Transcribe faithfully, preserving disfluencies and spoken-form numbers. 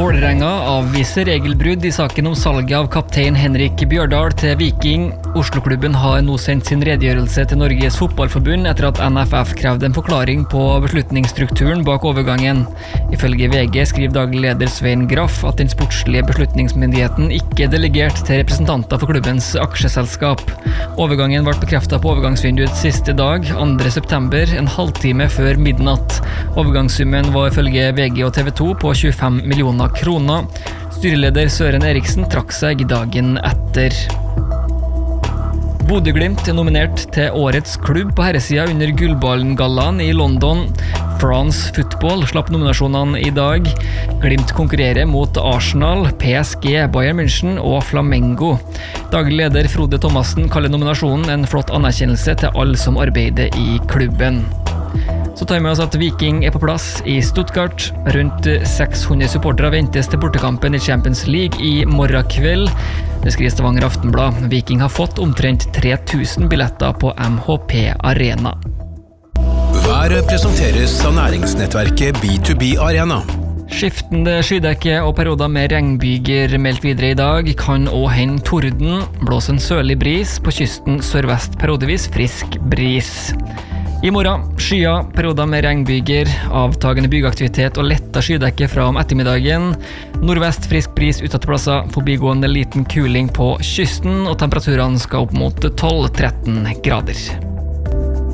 Vålerenga avviser regelbrudd i saken om salget av kaptein Henrik Bjørdal til Viking. Oslo-klubben har nå sendt sin redegjørelse til Norges Fotballforbund etter at N F F krevde en forklaring på beslutningsstrukturen bak overgangen. Ifølge V G skriver daglig leder Svein Graff at den sportslige beslutningsmyndigheten ikke er delegert til representanter for klubbens aksjeselskap. Overgangen ble bekreftet på overgangsvinduets siste dag, andre september, en halvtime før midnatt. Overgangssummen var ifølge V G og T V to på tjuefem millioner kroner. Styreleder Søren Eriksen trakk seg dagen etter. Bodø/Glimt er nominert til årets klubb på herresida under Gullballen-gallaen i London. France Football slapp nominasjonene i dag. Glimt konkurrerer mot Arsenal, P S G, Bayern München og Flamengo. Daglig leder Frode Thomassen kaller nominasjonen en flott anerkjennelse til alle som arbeider i klubben. Så tar vi med oss at Viking er på plass i Stuttgart. Rundt seks hundre supportere ventes til bortekampen i Champions League i morgen kveld. Det skriver Stavanger Aftenblad. Viking har fått omtrent tre tusen billetter på M H P Arena. Været presenteres av næringsnettverket B to B Arena. Skiftende skydekke og perioder med regnbyger meldt videre i dag. Kan også hende torden. Blås en sørlig bris. På kysten sørvest periodevis frisk bris. I morgen, skyer, perioder med regnbyger, avtagende bygeaktivitet og letta skydekke fra om ettermiddagen. Nordvest frisk bris utsatte plasser, forbigående liten kuling på kysten, og temperaturene skal opp mot tolv til tretten grader.